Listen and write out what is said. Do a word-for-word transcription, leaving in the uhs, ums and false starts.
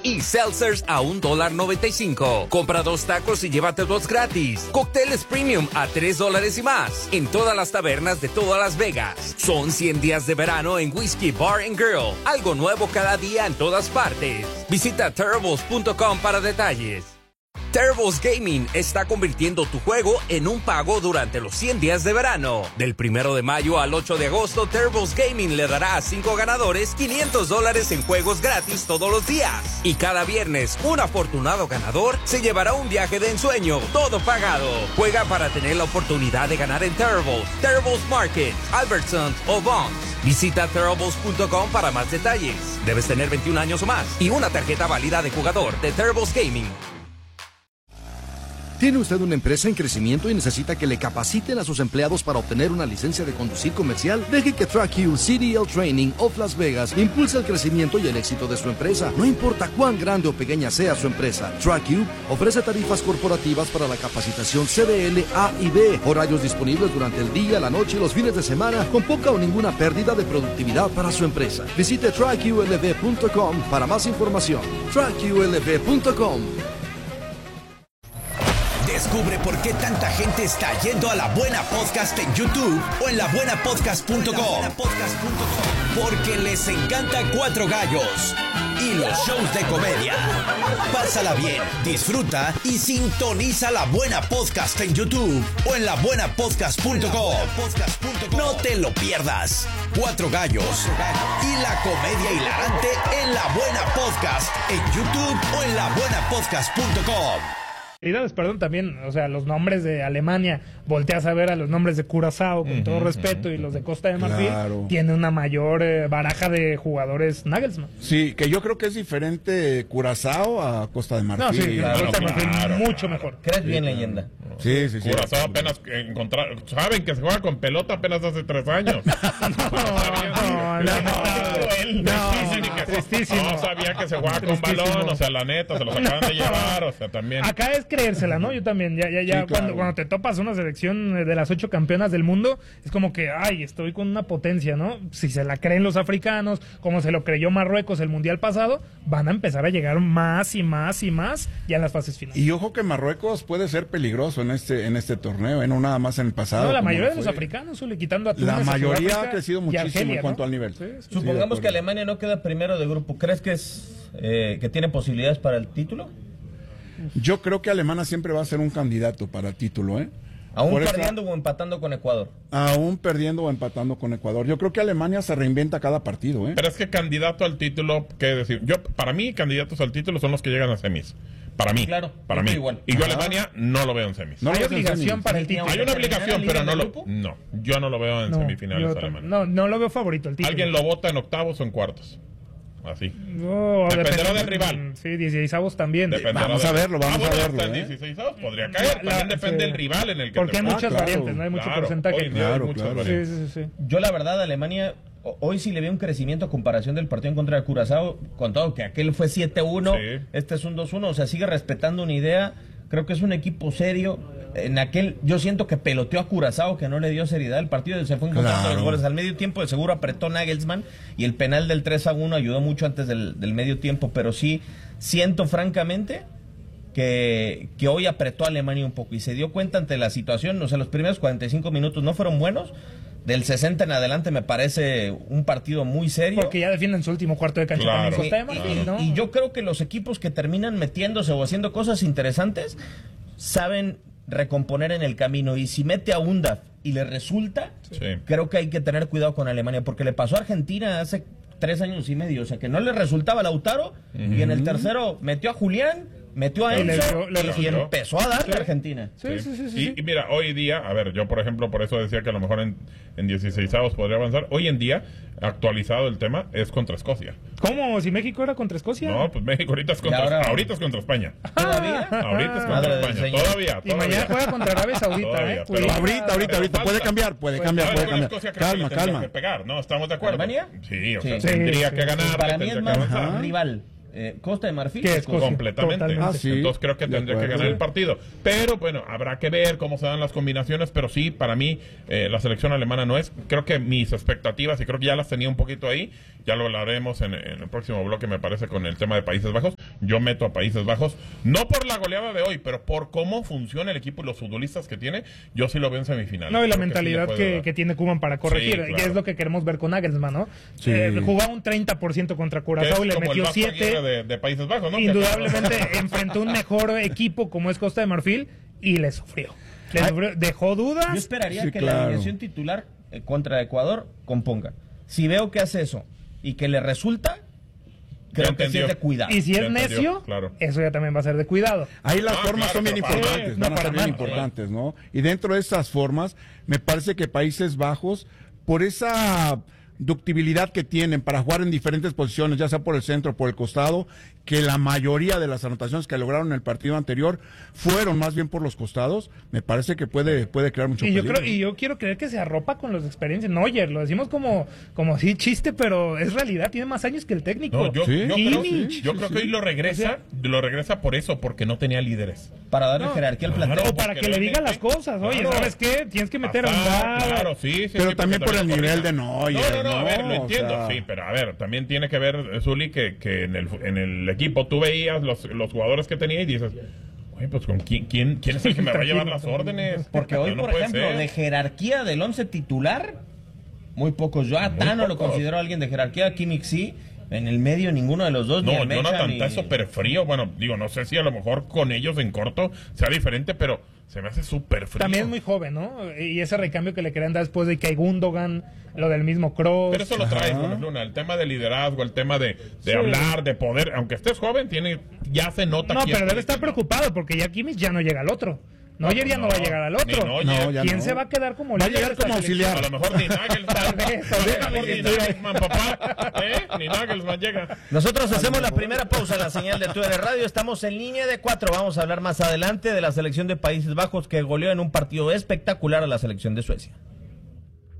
Y seltzers a un dólar noventa y cinco. Compra dos tacos y llévate dos gratis. Cócteles premium a tres dólares y más. En todas las tabernas de todas Las Vegas. Son cien días de verano en Whiskey Bar and Grill. Algo nuevo cada día en todas partes. Visita terribles punto com para detalles. Terribles Gaming está convirtiendo tu juego en un pago durante los cien días de verano. Del primero de mayo al ocho de agosto, Terribles Gaming le dará a cinco ganadores quinientos dólares en juegos gratis todos los días. Y cada viernes, un afortunado ganador se llevará un viaje de ensueño, todo pagado. Juega para tener la oportunidad de ganar en Terribles, Terribles Market, Albertsons o Bonds. Visita terribles punto com para más detalles. Debes tener veintiún años o más y una tarjeta válida de jugador de Terribles Gaming. ¿Tiene usted una empresa en crecimiento y necesita que le capaciten a sus empleados para obtener una licencia de conducir comercial? Deje que TrackU C D L Training of Las Vegas impulse el crecimiento y el éxito de su empresa. No importa cuán grande o pequeña sea su empresa, TrackU ofrece tarifas corporativas para la capacitación C D L A y B, horarios disponibles durante el día, la noche y los fines de semana, con poca o ninguna pérdida de productividad para su empresa. Visite track U L V punto com para más información. track U L V punto com. Descubre por qué tanta gente está yendo a La Buena Podcast en YouTube o en la buena podcast punto com. Porque les encanta Cuatro Gallos y los shows de comedia. Pásala bien, disfruta y sintoniza La Buena Podcast en YouTube o en la buena podcast punto com. No te lo pierdas. Cuatro Gallos y la comedia hilarante en La Buena Podcast en YouTube o en la buena podcast punto com. Perdón, también, o sea, los nombres de Alemania, volteas a ver a los nombres de Curazao, con uh-huh, todo respeto, uh-huh. y los de Costa de Marfil, claro. Tiene una mayor eh, baraja de jugadores Nagelsmann. Sí, que yo creo que es diferente Curazao a Costa de Marfil. No, sí, claro, Costa de Marfil claro, mucho claro. mejor. ¿Crees bien, sí, leyenda? Sí, sí, sí. Curazao apenas encontraron, saben que se juega con pelota apenas hace tres años. no, no, no, no, tristísimo. No sabía que se jugaba con balón, o sea, la neta, se los acaban de llevar, o sea, también. Acá es creérsela, ¿no? Yo también, ya, ya, ya, sí, cuando, claro. cuando te topas una selección de las ocho campeonas del mundo, es como que, ay, estoy con una potencia, ¿no? Si se la creen los africanos, como se lo creyó Marruecos el mundial pasado, van a empezar a llegar más y más y más ya en las fases finales. Y ojo que Marruecos puede ser peligroso en este en este torneo, ¿eh? No nada más en el pasado. No, la mayoría de los africanos, Zuli, quitando a Túnez, la mayoría a ha crecido muchísimo Argelia, en cuanto, ¿no?, al nivel. Sí, sí, Supongamos sí, que Alemania no queda primero de grupo, ¿crees que es eh, que tiene posibilidades para el título? Yo creo que Alemania siempre va a ser un candidato para el título, ¿eh? Aún Por perdiendo esa, o empatando con Ecuador. Aún perdiendo o empatando con Ecuador. Yo creo que Alemania se reinventa cada partido, ¿eh? Pero es que candidato al título, ¿qué decir? Yo, para mí, candidatos al título son los que llegan a semis. Para mí. Claro. Para mí. Igual. Y yo Ajá. Alemania no lo veo en semis. No hay obligación para el título. Hay una obligación, pero no lo. No, yo no lo veo en no, semifinales Alemania. No, no lo veo favorito el título. Alguien lo vota en octavos o en cuartos. Así. No, dependerá del rival. Sí, dieciseisavos también. Dependerá vamos de... a verlo, vamos ah, bueno, a verlo. ¿eh? dieciseisavos podría caer. La, También la, depende sí. del rival en el que Porque hay muchas ah, claro. variantes, no hay mucho claro, porcentaje. Claro, muchas claro. Sí, sí, sí. Yo la verdad, Alemania, hoy sí le veo un crecimiento a comparación del partido en contra de Curazao, con todo que aquel fue siete uno, sí. este es un dos uno, o sea, sigue respetando una idea. Creo que es un equipo serio. En aquel, yo siento que peloteó a Curazao, que no le dio seriedad al partido, se fue encontrando claro. los goles al medio tiempo, de seguro apretó Nagelsmann, y el penal del tres a uno ayudó mucho antes del, del medio tiempo, pero sí siento francamente que, que hoy apretó a Alemania un poco, y se dio cuenta ante la situación. O sea, los primeros cuarenta y cinco minutos no fueron buenos, del sesenta en adelante me parece un partido muy serio. Porque ya defienden su último cuarto de cancha claro, con Costa de Marfil, claro. ¿no? Y yo creo que los equipos que terminan metiéndose o haciendo cosas interesantes saben recomponer en el camino, y si mete a Undaf y le resulta, sí. creo que hay que tener cuidado con Alemania, porque le pasó a Argentina hace tres años y medio, o sea, que no le resultaba a Lautaro, uh-huh. y en el tercero metió a Julián, metió a Enzo, le, le, le y empezó a darle a Argentina. Sí, sí, sí, sí, y, y mira, hoy día, a ver, yo por ejemplo, por eso decía que a lo mejor en, en dieciseisavos podría avanzar. Hoy en día, actualizado el tema, es contra Escocia. ¿Cómo? ¿Si México era contra Escocia? No, pues México ahorita es contra, ahora... ahorita es contra España. ¿Todavía? Ahorita es contra España, todavía, todavía. Y mañana juega contra Arabia Saudita, todavía, ¿eh? Pero ahorita, ahorita, ahorita, puede cambiar, puede pues, cambiar, puede cambiar. Escocia, calma, que calma. Que pegar, ¿no? ¿Estamos de acuerdo? ¿Alemania? Sí, o sea, sí. tendría sí, que ganar. Para mí es más avanzar. rival. Eh, Costa de Marfil. ¿Qué es Costa? Completamente. Ah, sí. Entonces creo que De tendría que acuerdo. ganar el partido. Pero bueno, habrá que ver cómo se dan las combinaciones. Pero sí, para mí, eh, la selección alemana no es. Creo que mis expectativas, y creo que ya las tenía un poquito ahí, ya lo hablaremos en, en el próximo bloque, me parece, con el tema de Países Bajos. Yo meto a Países Bajos, no por la goleada de hoy, pero por cómo funciona el equipo y los futbolistas que tiene. Yo sí lo veo en semifinales. No, y la Creo mentalidad que, sí le que, puede dar. que tiene Koeman para corregir, Sí, claro. que es lo que queremos ver con Nagelsmann, ¿no? Sí. Eh, jugaba un treinta por ciento contra Que es Curazao y le como el metió Vasco Aguirre siete. de, de Países Bajos, ¿no? Indudablemente enfrentó un mejor equipo como es Costa de Marfil y le sufrió. Le sufrió, dejó dudas. Yo esperaría Sí, que claro. la alineación titular eh, contra Ecuador componga. Si veo que hace eso y que le resulta, creo que sí entendió. es de cuidado. Y si Ya es entendió, necio, claro. eso ya también va a ser de cuidado. Ahí las Ah, formas claro, son bien pero para importantes, mal. van No, a ser para bien mal. importantes, ¿no? Y dentro de esas formas, me parece que Países Bajos, por esa ductibilidad que tienen para jugar en diferentes posiciones, ya sea por el centro o por el costado, que la mayoría de las anotaciones que lograron en el partido anterior fueron más bien por los costados, me parece que puede, puede crear mucho Y yo peligro. creo, y yo quiero creer que se arropa con los experiencias. Neuer, lo decimos como, como así chiste, pero es realidad, tiene más años que el técnico. No, yo, Sí. yo Sí, creo, sí, yo sí, creo sí. que hoy lo regresa, lo regresa por eso, porque no tenía líderes. Para darle No. jerarquía al Claro. plantel. O para porque que le diga realmente- las cosas. Oye, Claro. ¿sabes qué? Tienes que meter a un Ajá, lado. claro, sí, sí, Pero sí, también porque por el nivel coordina. de Neuer, No, no, no, a ver, ¿no? lo O entiendo, sea- sí, pero a ver, también tiene que ver, Zuli, que, que en, el, en el equipo tú veías los, los jugadores que tenía y dices, oye, pues ¿con quién, quién, quién es el que me va a llevar las órdenes? Porque hoy, No por puede ejemplo, ser. de jerarquía del once titular, muy pocos. Yo a Muy Tano lo pocos. considero alguien de jerarquía, Kimmich sí, en el medio ninguno de los dos, ni No, el Mecha, Jonathan ni... está súper frío. Bueno, digo, no sé si a lo mejor con ellos en corto sea diferente, pero se me hace súper frío. También es muy joven, ¿no? Y ese recambio que le querían dar después de que hay Gundogan, lo del mismo Kroos. Pero eso lo traes, Gómez Luna, el tema de liderazgo, el tema de, de Sí. hablar, de poder. Aunque estés joven, tiene ya se nota. No, quién pero debe puede estar ser, ¿no? preocupado porque ya Kimmich ya no llega al otro. Neuer ya no, va a llegar al otro. ni Neuer. No, ya ¿Quién no. se va a quedar como Va a líder llegar de esta como selección? auxiliar. A lo mejor ni Nagelsmann. Tal vez, A lo tal mejor vez. ni Nagelsmann, papá. ¿Eh? Ni Nagelsmann llega. Nosotros hacemos la primera pausa en la señal de Tu Eres Radio. Estamos en línea de cuatro. Vamos a hablar más adelante de la selección de Países Bajos que goleó en un partido espectacular a la selección de Suecia.